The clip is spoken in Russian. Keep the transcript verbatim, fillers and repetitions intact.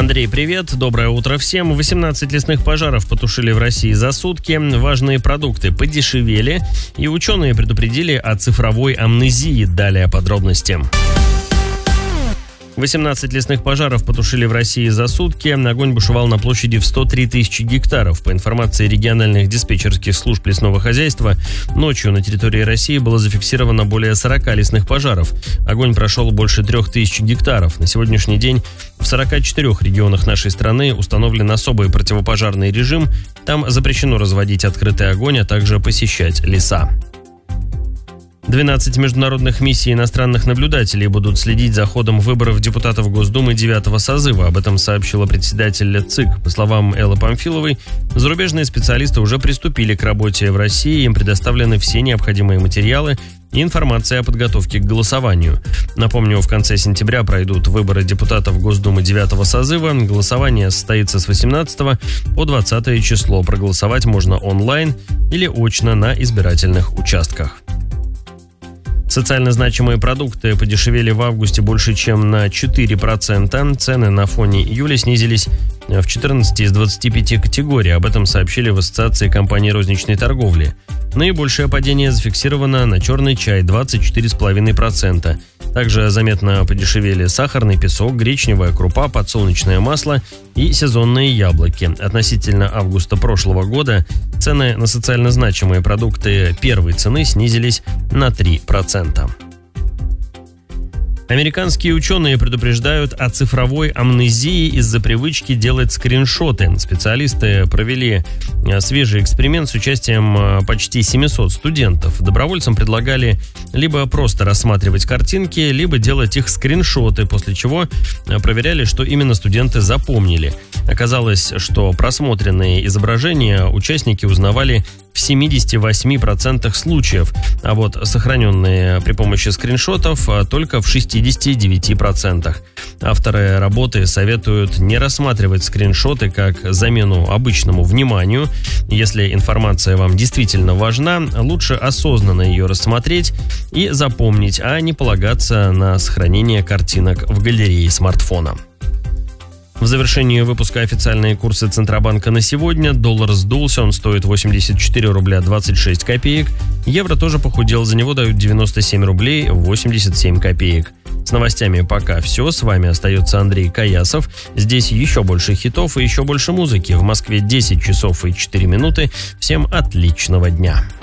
Андрей, привет. Доброе утро всем. восемнадцать лесных пожаров потушили в России за сутки. Важные продукты подешевели. И ученые предупредили о цифровой амнезии. Далее подробности. восемнадцать лесных пожаров потушили в России за сутки. Огонь бушевал на площади в сто три тысячи гектаров. По информации региональных диспетчерских служб лесного хозяйства, ночью на территории России было зафиксировано более сорок лесных пожаров. Огонь прошел больше трех тысяч гектаров. На сегодняшний день в сорока четырёх регионах нашей страны установлен особый противопожарный режим. Там запрещено разводить открытый огонь, а также посещать леса. двенадцать международных миссий иностранных наблюдателей будут следить за ходом выборов депутатов Госдумы девятого созыва. Об этом сообщила председатель ЦИК. По словам Эллы Памфиловой, зарубежные специалисты уже приступили к работе в России. Им предоставлены все необходимые материалы и информация о подготовке к голосованию. Напомню, в конце сентября пройдут выборы депутатов Госдумы девятого созыва. Голосование состоится с восемнадцатого по двадцатое число. Проголосовать можно онлайн или очно на избирательных участках. Социально значимые продукты подешевели в августе больше, чем на четыре процента. Цены на фоне июля снизились в четырнадцати из двадцати пяти категорий. Об этом сообщили в Ассоциации компаний розничной торговли. Наибольшее падение зафиксировано на черный чай – двадцать четыре целых пять десятых процента. Также заметно подешевели сахарный песок, гречневая крупа, подсолнечное масло и сезонные яблоки. Относительно августа прошлого года цены на социально значимые продукты первой цены снизились на три процента. Американские ученые предупреждают о цифровой амнезии из-за привычки делать скриншоты. Специалисты провели свежий эксперимент с участием почти семисот студентов. Добровольцам предлагали либо просто рассматривать картинки, либо делать их скриншоты, после чего проверяли, что именно студенты запомнили. Оказалось, что просмотренные изображения участники узнавали в семидесяти восьми процентах случаев, а вот сохраненные при помощи скриншотов только в шестидесяти девяти процентах. Авторы работы советуют не рассматривать скриншоты как замену обычному вниманию. Если информация вам действительно важна, лучше осознанно ее рассмотреть и запомнить, а не полагаться на сохранение картинок в галерее смартфона. В завершении выпуска официальные курсы Центробанка на сегодня. Доллар сдулся, он стоит восемьдесят четыре рубля двадцать шесть копеек. Евро тоже похудел, за него дают девяносто семь рублей восемьдесят семь копеек. С новостями пока все. С вами остается Андрей Каясов. Здесь еще больше хитов и еще больше музыки. В Москве десять часов и четыре минуты. Всем отличного дня.